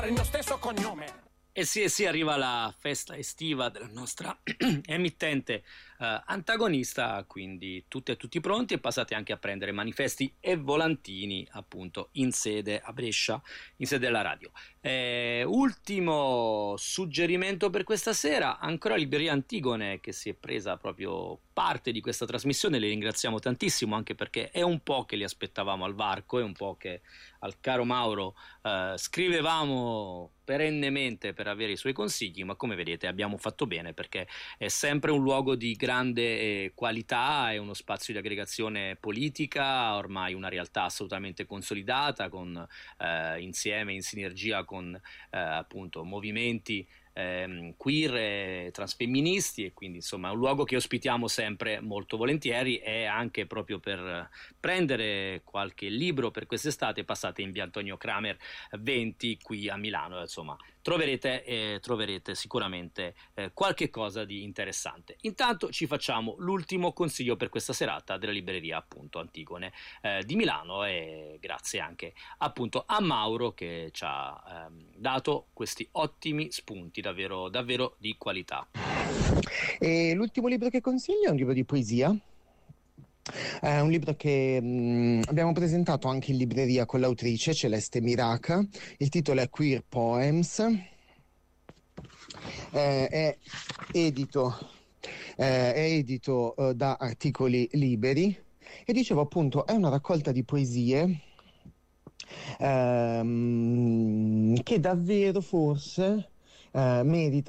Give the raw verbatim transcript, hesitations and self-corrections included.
il mio stesso cognome. E sì, e sì, arriva la festa estiva della nostra emittente eh, antagonista, quindi tutti e tutti pronti e passate anche a prendere manifesti e volantini appunto in sede a Brescia, in sede della radio. Eh, ultimo suggerimento per questa sera, ancora Libreria Antigone che si è presa proprio parte di questa trasmissione, le ringraziamo tantissimo anche perché è un po' che li aspettavamo al varco, è un po' che al caro Mauro eh, scrivevamo perennemente per avere i suoi consigli, ma come vedete abbiamo fatto bene perché è sempre un luogo di grande eh, qualità, è uno spazio di aggregazione politica, ormai una realtà assolutamente consolidata con eh, insieme, in sinergia con eh, appunto movimenti ehm, queer e transfemministi, e quindi insomma è un luogo che ospitiamo sempre molto volentieri, e anche proprio per prendere qualche libro per quest'estate passate in via Antonio Kramer venti qui a Milano, insomma troverete, eh, troverete sicuramente eh, qualche cosa di interessante. Intanto ci facciamo l'ultimo consiglio per questa serata della libreria appunto Antigone eh, di Milano, e grazie anche appunto a Mauro che ci ha ehm, dato questi ottimi spunti davvero, davvero di qualità. E l'ultimo libro che consiglio è un libro di poesia. È un libro che mh, abbiamo presentato anche in libreria con l'autrice Celeste Miraca. Il titolo è Queer Poems. Eh, è edito, eh, è edito eh, da Articoli Liberi, e dicevo appunto è una raccolta di poesie ehm, che davvero forse eh, merita